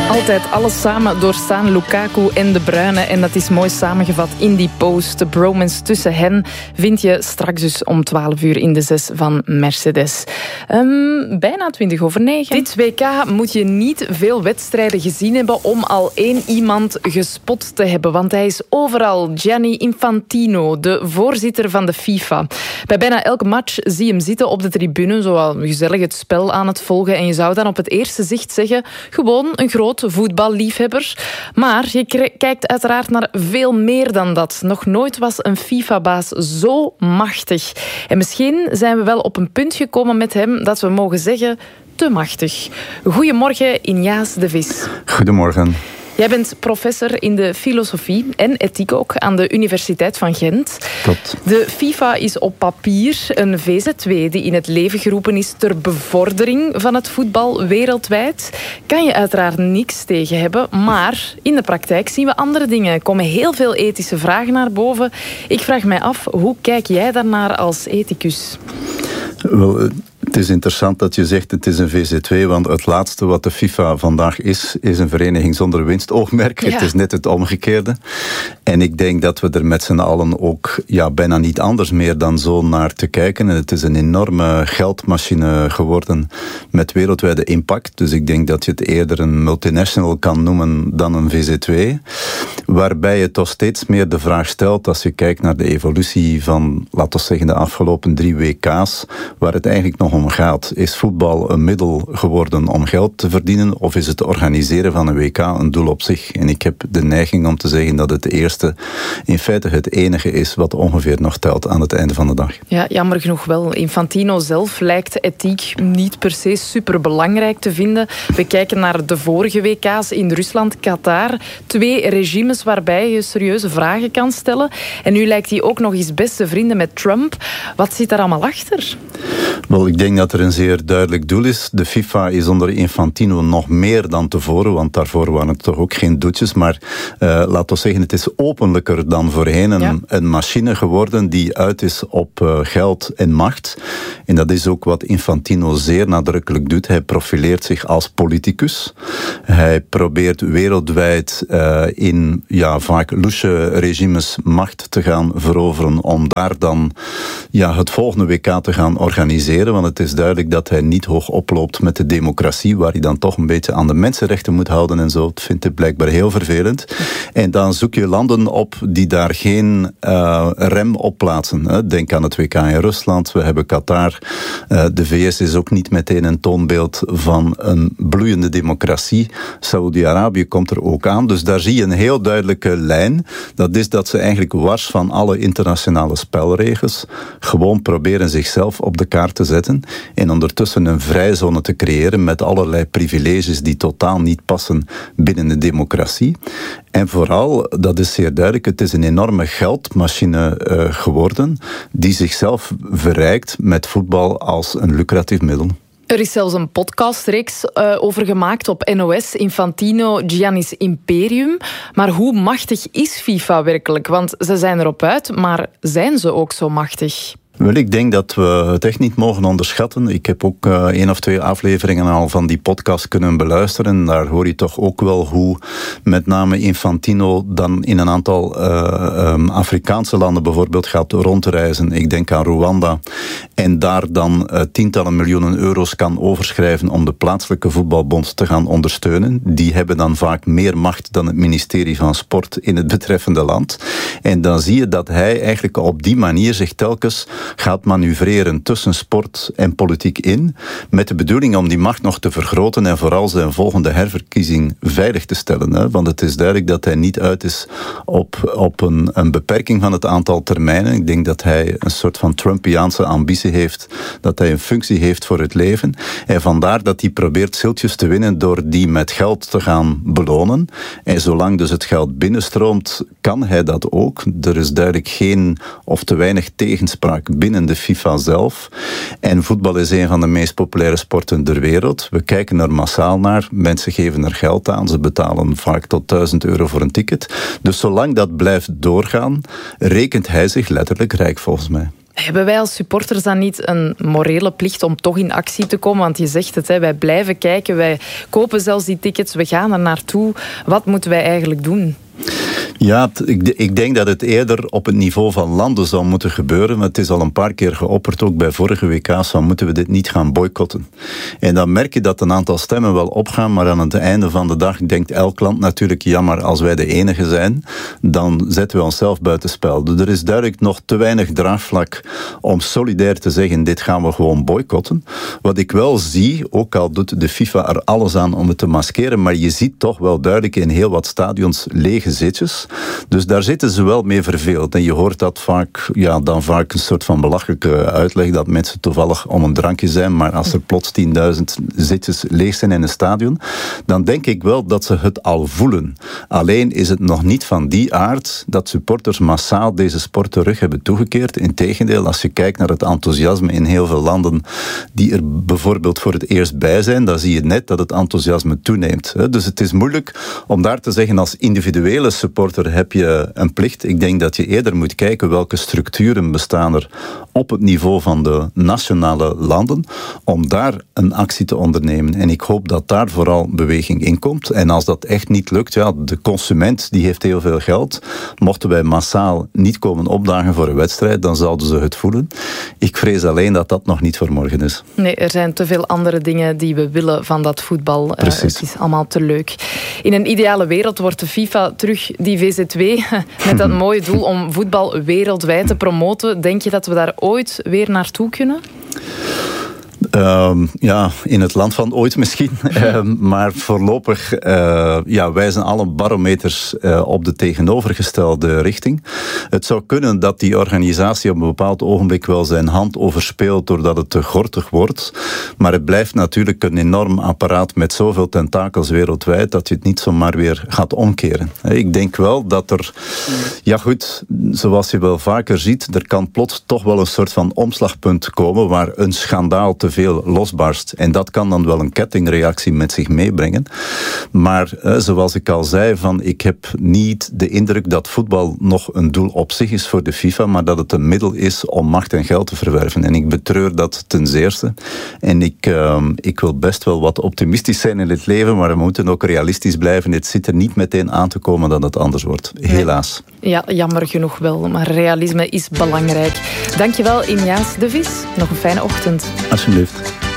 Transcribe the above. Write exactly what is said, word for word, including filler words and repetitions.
Altijd alles samen doorstaan Lukaku en De Bruyne. En dat is mooi samengevat in die post. De bromance tussen hen vind je straks dus om twaalf uur in de zes van Mercedes. Um, bijna twintig over negen. Dit W K moet je niet veel wedstrijden gezien hebben om al één iemand gespot te hebben. Want hij is overal. Gianni Infantino, de voorzitter van de FIFA. Bij bijna elke match zie je hem zitten op de tribune, zo gezellig het spel aan het volgen. En je zou dan op het eerste zicht zeggen, gewoon een groot voetballiefhebber. Maar je k- kijkt uiteraard naar veel meer dan dat. Nog nooit was een FIFA-baas zo machtig. En misschien zijn we wel op een punt gekomen met hem dat we mogen zeggen, te machtig. Goedemorgen, Inyaas de Vis. Goedemorgen. Jij bent professor in de filosofie en ethiek ook aan de Universiteit van Gent. Klopt. De FIFA is op papier een V Z W die in het leven geroepen is ter bevordering van het voetbal wereldwijd. Kan je uiteraard niks tegen hebben, maar in de praktijk zien we andere dingen. Er komen heel veel ethische vragen naar boven. Ik vraag mij af, hoe kijk jij daarnaar als ethicus? Wel, het is interessant dat je zegt het is een V Z W, want het laatste wat de FIFA vandaag is, is een vereniging zonder winstoogmerk. Ja. Het is net het omgekeerde. En ik denk dat we er met z'n allen ook ja, bijna niet anders meer dan zo naar te kijken. En het is een enorme geldmachine geworden met wereldwijde impact. Dus ik denk dat je het eerder een multinational kan noemen dan een V Z W. Waarbij je toch steeds meer de vraag stelt, als je kijkt naar de evolutie van, laten we zeggen, de afgelopen drie W K's, waar het eigenlijk nog om gaat. Is voetbal een middel geworden om geld te verdienen, of is het organiseren van een W K een doel op zich? En ik heb de neiging om te zeggen dat het eerste in feite het enige is wat ongeveer nog telt aan het einde van de dag. Ja, jammer genoeg wel. Infantino zelf lijkt ethiek niet per se superbelangrijk te vinden. We kijken naar de vorige W K's in Rusland, Qatar. Twee regimes waarbij je serieuze vragen kan stellen. En nu lijkt hij ook nog eens beste vrienden met Trump. Wat zit daar allemaal achter? Wel, ik denk dat er een zeer duidelijk doel is. De FIFA is onder Infantino nog meer dan tevoren, want daarvoor waren het toch ook geen doetjes, maar uh, laten we zeggen, het is openlijker dan voorheen een, ja. een machine geworden die uit is op uh, geld en macht. En dat is ook wat Infantino zeer nadrukkelijk doet. Hij profileert zich als politicus. Hij probeert wereldwijd uh, in ja, vaak loesje regimes macht te gaan veroveren om daar dan ja, het volgende W K te gaan organiseren, want het is duidelijk dat hij niet hoog oploopt met de democratie, waar hij dan toch een beetje aan de mensenrechten moet houden en zo. Dat vindt hij blijkbaar heel vervelend. En dan zoek je landen op die daar geen uh, rem op plaatsen. Hè. Denk aan het W K in Rusland, we hebben Qatar. Uh, de V S is ook niet meteen een toonbeeld van een bloeiende democratie. Saoedi-Arabië komt er ook aan. Dus daar zie je een heel duidelijke lijn. Dat is dat ze eigenlijk wars van alle internationale spelregels gewoon proberen zichzelf op de kaart te zetten en ondertussen een vrijzone te creëren met allerlei privileges die totaal niet passen binnen de democratie. En vooral, dat is zeer duidelijk, het is een enorme geldmachine uh, geworden die zichzelf verrijkt met voetbal als een lucratief middel. Er is zelfs een podcastreeks uh, over gemaakt op N O S, Infantino, Gianni's Imperium. Maar hoe machtig is FIFA werkelijk? Want ze zijn erop uit, maar zijn ze ook zo machtig? Wel, ik denk dat we het echt niet mogen onderschatten. Ik heb ook uh, één of twee afleveringen al van die podcast kunnen beluisteren. Daar hoor je toch ook wel hoe met name Infantino dan in een aantal uh, um, Afrikaanse landen bijvoorbeeld gaat rondreizen. Ik denk aan Rwanda. En daar dan uh, tientallen miljoenen euro's kan overschrijven om de plaatselijke voetbalbond te gaan ondersteunen. Die hebben dan vaak meer macht dan het ministerie van Sport in het betreffende land. En dan zie je dat hij eigenlijk op die manier zich telkens gaat manoeuvreren tussen sport en politiek in, met de bedoeling om die macht nog te vergroten en vooral zijn volgende herverkiezing veilig te stellen. Hè? Want het is duidelijk dat hij niet uit is op, op een, een beperking van het aantal termijnen. Ik denk dat hij een soort van Trumpiaanse ambitie heeft, dat hij een functie heeft voor het leven. En vandaar dat hij probeert ziltjes te winnen door die met geld te gaan belonen. En zolang dus het geld binnenstroomt, kan hij dat ook. Er is duidelijk geen of te weinig tegenspraak binnen de FIFA zelf. En voetbal is een van de meest populaire sporten ter wereld. We kijken er massaal naar. Mensen geven er geld aan. Ze betalen vaak tot duizend euro voor een ticket. Dus zolang dat blijft doorgaan, rekent hij zich letterlijk rijk volgens mij. Hebben wij als supporters dan niet een morele plicht om toch in actie te komen? Want je zegt het, hè, wij blijven kijken, wij kopen zelfs die tickets, we gaan er naartoe. Wat moeten wij eigenlijk doen? Ja, ik, ik denk dat het eerder op het niveau van landen zou moeten gebeuren. Maar het is al een paar keer geopperd, ook bij vorige W K's, van moeten we dit niet gaan boycotten. En dan merk je dat een aantal stemmen wel opgaan, maar aan het einde van de dag denkt elk land natuurlijk, ja, maar als wij de enige zijn, dan zetten we onszelf buitenspel. Dus er is duidelijk nog te weinig draagvlak om solidair te zeggen, dit gaan we gewoon boycotten. Wat ik wel zie, ook al doet de FIFA er alles aan om het te maskeren, maar je ziet toch wel duidelijk in heel wat stadions lege zitjes. Dus daar zitten ze wel mee verveeld. En je hoort dat vaak, ja, dan vaak een soort van belachelijke uitleg dat mensen toevallig om een drankje zijn, maar als er plots tienduizend zitjes leeg zijn in een stadion, dan denk ik wel dat ze het al voelen. Alleen is het nog niet van die aard dat supporters massaal deze sport terug hebben toegekeerd. Integendeel, als je kijkt naar het enthousiasme in heel veel landen die er bijvoorbeeld voor het eerst bij zijn, dan zie je net dat het enthousiasme toeneemt. Dus het is moeilijk om daar te zeggen als individuele supporter heb je een plicht. Ik denk dat je eerder moet kijken welke structuren bestaan er op het niveau van de nationale landen om daar een actie te ondernemen. En ik hoop dat daar vooral beweging in komt. En als dat echt niet lukt, ja, de consument die heeft heel veel geld. Mochten wij massaal niet komen opdagen voor een wedstrijd, dan zouden ze het voelen. Ik vrees alleen dat dat nog niet voor morgen is. Nee, er zijn te veel andere dingen die we willen van dat voetbal. Precies. Uh, het is allemaal te leuk. In een ideale wereld wordt de FIFA terug die V Z W met dat mooie doel om voetbal wereldwijd te promoten. Denk je dat we daar ooit weer naartoe kunnen? Um, ja, in het land van ooit misschien. um, maar voorlopig uh, ja, wijzen alle barometers uh, op de tegenovergestelde richting. Het zou kunnen dat die organisatie op een bepaald ogenblik wel zijn hand overspeelt doordat het te gortig wordt. Maar het blijft natuurlijk een enorm apparaat met zoveel tentakels wereldwijd dat je het niet zomaar weer gaat omkeren. Ik denk wel dat er, ja goed, zoals je wel vaker ziet, er kan plots toch wel een soort van omslagpunt komen waar een schandaal te veel losbarst. En dat kan dan wel een kettingreactie met zich meebrengen. Maar eh, zoals ik al zei, van, ik heb niet de indruk dat voetbal nog een doel op zich is voor de FIFA, maar dat het een middel is om macht en geld te verwerven. En ik betreur dat ten zeerste. En ik, uh, ik wil best wel wat optimistisch zijn in het leven, maar we moeten ook realistisch blijven. Het zit er niet meteen aan te komen dat het anders wordt. Helaas. Ja, jammer genoeg wel. Maar realisme is belangrijk. Dankjewel, Injaas de Vis. Nog een fijne ochtend. Alsjeblieft.